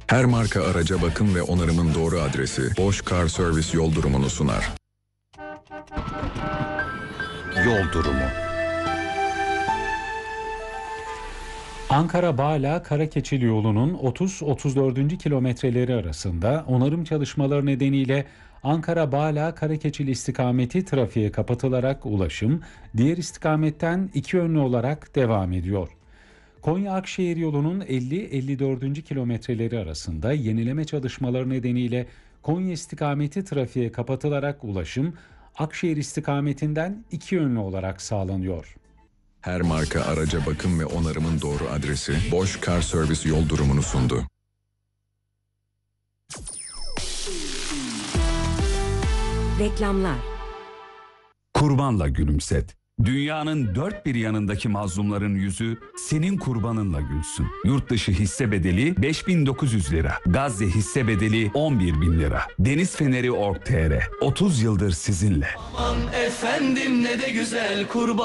Her marka araca bakım ve onarımın doğru adresi Bosch Car Service yol durumunu sunar. Yol durumu. Ankara-Bağla-Karakeçili yolunun 30-34. kilometreleri arasında onarım çalışmaları nedeniyle Ankara-Bağla-Karakeçili istikameti trafiğe kapatılarak ulaşım diğer istikametten iki yönlü olarak devam ediyor. Konya-Akşehir yolunun 50-54. kilometreleri arasında yenileme çalışmaları nedeniyle Konya istikameti trafiğe kapatılarak ulaşım Akşehir istikametinden iki yönlü olarak sağlanıyor. Her marka araca bakım ve onarımın doğru adresi Bosch Car Service yol durumunu sundu. Reklamlar. Kurbanla gülümset. Dünyanın dört bir yanındaki mazlumların yüzü senin kurbanınla gülsün. Yurt dışı hisse bedeli 5.900 lira. Gazze hisse bedeli 11.000 lira. Deniz Feneri Org.tr 30 yıldır sizinle. Aman efendim ne de güzel kurban.